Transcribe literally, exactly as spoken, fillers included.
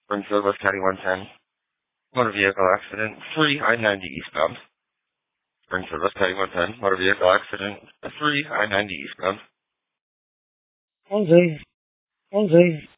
Springfield, West County one ten. Motor vehicle accident, three I ninety eastbound. Springfield, West County one ten. Motor vehicle accident, three I ninety eastbound. Jose. Jose.